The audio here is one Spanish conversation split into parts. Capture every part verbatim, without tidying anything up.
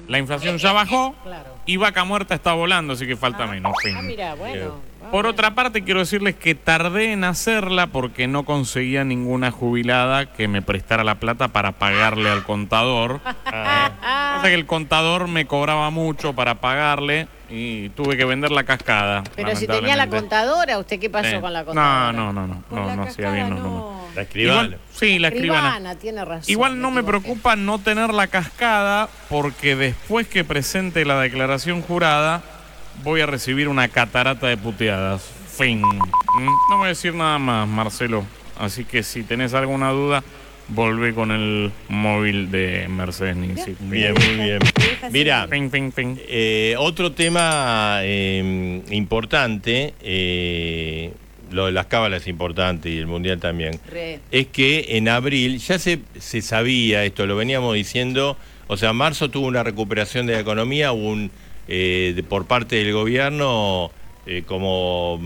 La inflación ya bajó Claro. y vaca muerta está volando, así que falta Ah, menos. Fin. Ah, mira, bueno. Por otra parte, quiero decirles que tardé en hacerla porque no conseguía ninguna jubilada que me prestara la plata para pagarle al contador. Ah, pasa que el contador me cobraba mucho para pagarle y tuve que vender la cascada. Pero si tenía la contadora, ¿usted qué pasó Sí. con la contadora? No, no, no, no, Con no, la no hacía cascada bien, no, no. no. La escribana. Igual, sí, la escribana. Escribana, tiene razón. Igual no me equivoqué. preocupa no tener la cascada porque después que presente la declaración jurada voy a recibir una catarata de puteadas. Fin. Mm, No voy a decir nada más, Marcelo. Así que si tenés alguna duda, volvé con el móvil de Mercedes Ninzi. Bien, muy bien. Mira, Fin, fin, fin. eh, otro tema eh, importante, eh, lo de las cábalas es importante y el Mundial también, Re. es que en abril ya se, se sabía esto, lo veníamos diciendo, o sea, marzo tuvo una recuperación de la economía, un, eh, de, por parte del gobierno, eh, como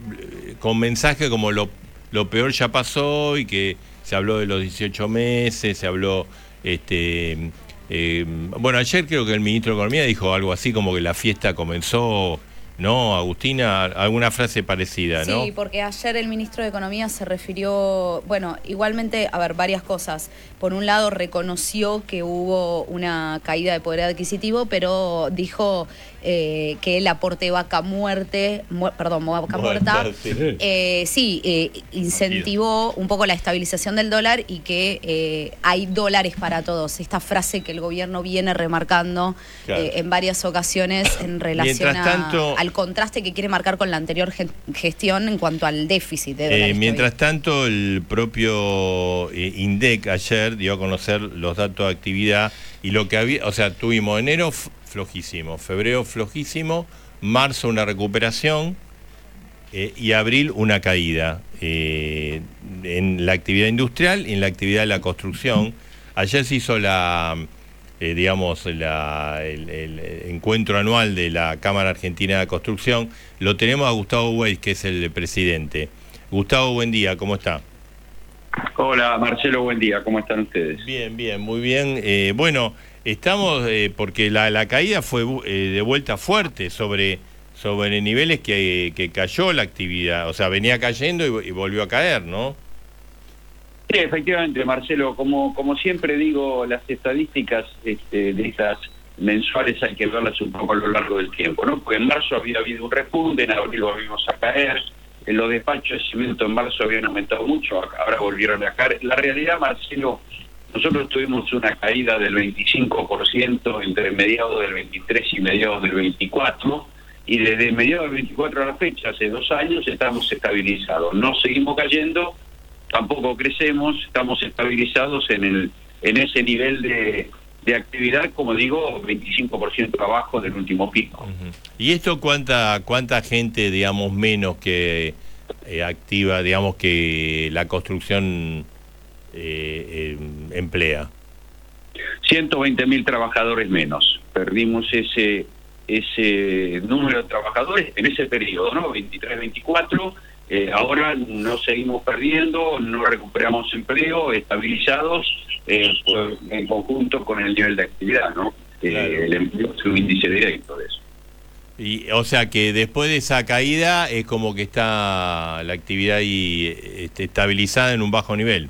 con mensaje como lo, lo peor ya pasó y que se habló de los dieciocho meses, se habló, este, eh, bueno, ayer creo que el ministro de Economía dijo algo así como que la fiesta comenzó, ¿no, Agustina? Alguna frase parecida, ¿no? Sí, porque ayer el ministro de Economía se refirió, bueno, igualmente, a ver, varias cosas. Por un lado, reconoció que hubo una caída de poder adquisitivo, pero dijo eh, que el aporte vaca muerte, mu perdón, vaca muerta, Muerta, sí. eh, sí, eh, incentivó un poco la estabilización del dólar y que eh, hay dólares para todos. Esta frase que el gobierno viene remarcando Claro. eh, en varias ocasiones en relación Mientras a, tanto- al contraste que quiere marcar con la anterior gen- gestión en cuanto al déficit de dólares. Eh, que mientras había. tanto, el propio eh, INDEC ayer dio a conocer los datos de actividad y lo que había, o sea, tuvimos enero f- flojísimo, febrero flojísimo, marzo una recuperación eh, y abril una caída eh, en la actividad industrial y en la actividad de la construcción. Ayer se hizo la, eh, digamos, la, el, el encuentro anual de la Cámara Argentina de Construcción. Lo tenemos a Gustavo Weiss, que es el presidente. Gustavo, buen día, ¿cómo está? Hola Marcelo, buen día, ¿cómo están ustedes? Bien, bien, muy bien. Eh, bueno, estamos, eh, porque la, la caída fue eh, de vuelta fuerte sobre, sobre niveles que, que cayó la actividad, o sea, venía cayendo y, y volvió a caer, ¿no? Sí, efectivamente, Marcelo, como, como siempre digo, las estadísticas este, de estas mensuales hay que verlas un poco a lo largo del tiempo, ¿no? Porque en marzo había habido un repunte, en abril volvimos a caer, en los despachos de cimiento en marzo habían aumentado mucho, ahora volvieron a caer. La realidad, Marcelo, nosotros tuvimos una caída del veinticinco por ciento entre mediados del veintitrés y mediados del veinticuatro, y desde mediados del veinticuatro a la fecha, hace dos años, estamos estabilizados. No seguimos cayendo, tampoco crecemos, estamos estabilizados en el en ese nivel de, de actividad, como digo, veinticinco por ciento abajo del último pico. Uh-huh. ¿Y esto cuánta cuánta gente, digamos, menos que eh, activa, digamos, que la construcción eh, eh, emplea? ciento veinte mil trabajadores menos. Perdimos ese ese número de trabajadores en ese periodo, ¿no? veintitrés veinticuatro. Eh, ahora no seguimos perdiendo, no recuperamos empleo, estabilizados eh, por, en conjunto con el nivel de actividad, ¿no? Eh, Claro. El empleo es un índice directo de eso. Y, o sea que después de esa caída es como que está la actividad ahí este, estabilizada en un bajo nivel.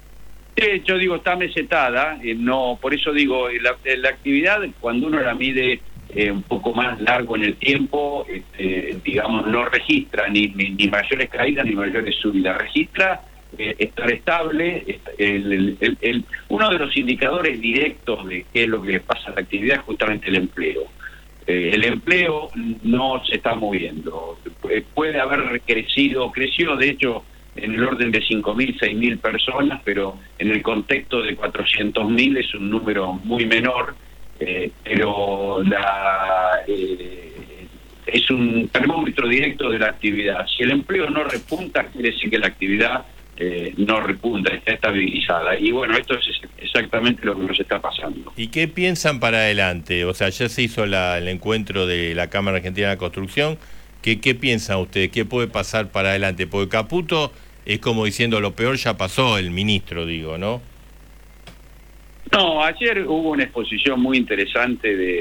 Eh, yo digo, está mesetada, eh, no, por eso digo, la, la actividad, cuando uno la mide eh, un poco más largo en el tiempo, este, digamos, no registra ni, ni, ni mayores caídas ni mayores subidas, registra eh, estar estable. El, el, el, el, uno de los indicadores directos de qué es lo que le pasa a la actividad es justamente el empleo. Eh, el empleo no se está moviendo, eh, puede haber crecido, creció de hecho en el orden de cinco mil, seis mil personas, pero en el contexto de cuatrocientos mil es un número muy menor, eh, pero la, eh, es un termómetro directo de la actividad. Si el empleo no repunta, quiere decir que la actividad eh, no repunta, está estabilizada. Y bueno, esto es exactamente lo que nos está pasando. ¿Y qué piensan para adelante? O sea, ya se hizo la, el encuentro de la Cámara Argentina de Construcción. ¿Qué, ¿Qué piensan ustedes? ¿Qué puede pasar para adelante? Porque Caputo es como diciendo lo peor ya pasó, el ministro, digo, ¿no? No, ayer hubo una exposición muy interesante de